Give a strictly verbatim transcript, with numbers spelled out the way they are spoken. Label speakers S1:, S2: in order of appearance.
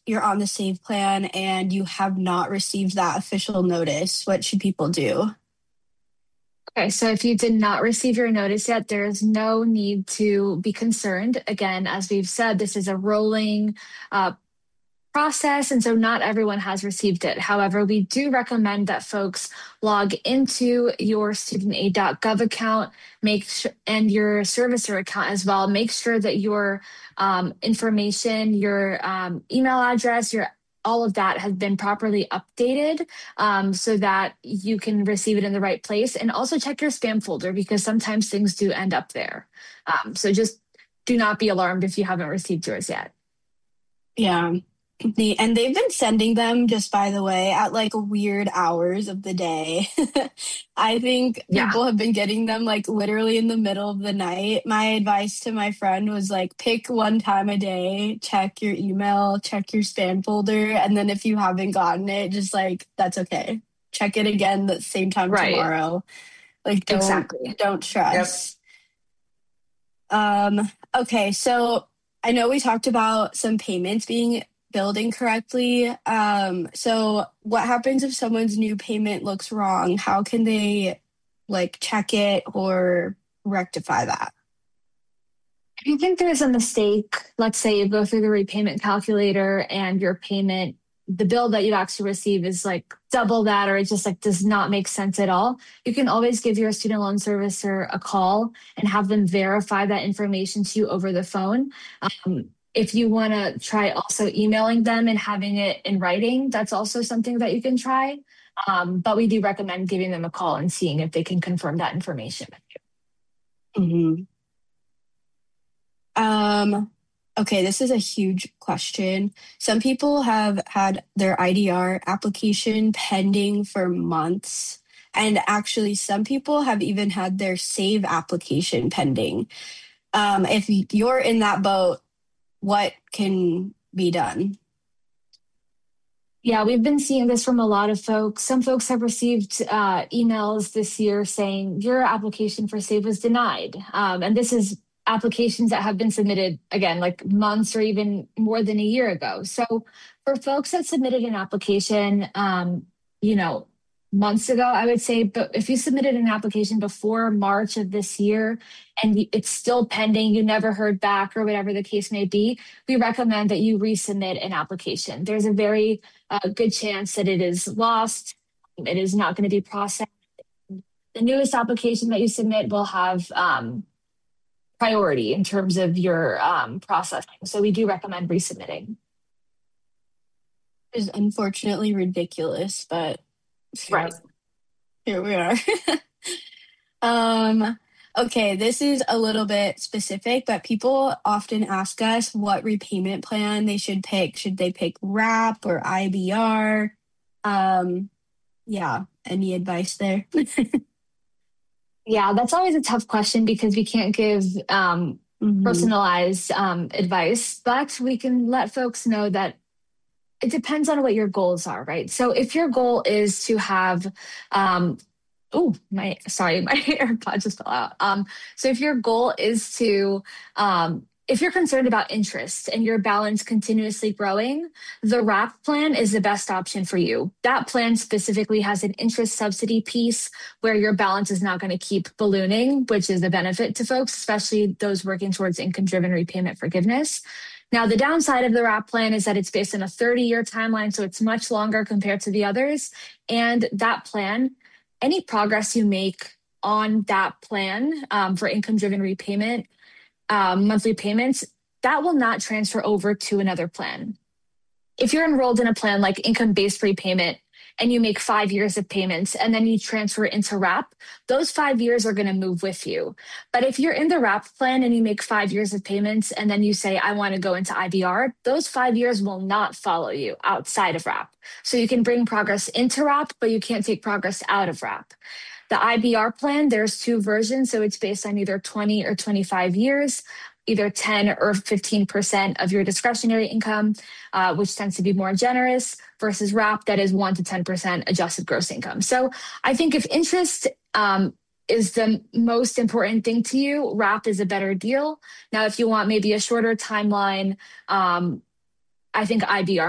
S1: you're on the save plan and you have not received that official notice, what should people do?
S2: Okay, so if you did not receive your notice yet, there is no need to be concerned. Again, as we've said, this is a rolling uh, process, and so not everyone has received it. However, we do recommend that folks log into your student aid dot gov account, make sure, and your servicer account as well. Make sure that your um, information, your um, email address, your all of that has been properly updated um, so that you can receive it in the right place. And also check your spam folder because sometimes things do end up there. Um, so just do not be alarmed if you haven't received yours yet.
S1: Yeah. The, and they've been sending them, just by the way, at like weird hours of the day. I think
S2: Yeah.
S1: people have been getting them like literally in the middle of the night. My advice to my friend was like, pick one time a day, check your email, check your spam folder. And then if you haven't gotten it, just like, that's okay. Check it again the same time
S2: Right.
S1: tomorrow. Like, don't,
S2: Exactly.
S1: don't stress.
S3: Yep.
S1: Um, okay. So I know we talked about some payments being billed incorrectly. Um, so what happens if someone's new payment looks wrong? How can they like check it or rectify that?
S2: If you think there's a mistake, let's say you go through the repayment calculator and your payment, the bill that you actually receive is like double that, or it just like does not make sense at all, you can always give your student loan servicer a call and have them verify that information to you over the phone. Um, If you want to try also emailing them and having it in writing, that's also something that you can try. Um, but we do recommend giving them a call and seeing if they can confirm that information with you.
S1: Mm-hmm. Um, okay, this is a huge question. Some people have had their I D R application pending for months. And actually, some people have even had their SAVE application pending. Um, if you're in that boat, what can be done?
S2: Yeah, we've been seeing this from a lot of folks. Some folks have received uh, emails this year saying your application for SAVE was denied. Um, and this is applications that have been submitted, again, like months or even more than a year ago. So for folks that submitted an application, um, you know, months ago, I would say, but if you submitted an application before March of this year and it's still pending, you never heard back or whatever the case may be, we recommend that you resubmit an application. There's a very uh, good chance that it is lost. It is not going to be processed. The newest application that you submit will have um, priority in terms of your um, processing. So we do recommend resubmitting.
S1: It's unfortunately ridiculous, but
S2: Right.
S1: Here we are. um, okay, this is a little bit specific, but people often ask us what repayment plan they should pick. Should they pick RAP or I B R? Um, yeah, any advice there?
S2: Yeah, that's always a tough question because we can't give um, mm-hmm. personalized um, advice, but we can let folks know that it depends on what your goals are, right? So if your goal is to have, um, oh, my, sorry, my AirPod just fell out. Um, so if your goal is to, um, if you're concerned about interest and your balance continuously growing, the RAP plan is the best option for you. That plan specifically has an interest subsidy piece where your balance is not going to keep ballooning, which is a benefit to folks, especially those working towards income-driven repayment forgiveness. Now, the downside of the RAP plan is that it's based on a thirty-year timeline, so it's much longer compared to the others. And that plan, any progress you make on that plan um, for income-driven repayment, um, monthly payments, that will not transfer over to another plan. If you're enrolled in a plan like income-based repayment and you make five years of payments and then you transfer into RAP, those five years are going to move with you. But if you're in the RAP plan and you make five years of payments and then you say, I want to go into I B R, those five years will not follow you outside of RAP. So you can bring progress into RAP, but you can't take progress out of RAP. The I B R plan, there's two versions. So it's based on either twenty or twenty-five years, either ten or fifteen percent of your discretionary income, uh, which tends to be more generous, versus RAP that is one to ten percent adjusted gross income. So I think if interest um, is the most important thing to you, RAP is a better deal. Now, if you want maybe a shorter timeline, um, I think I B R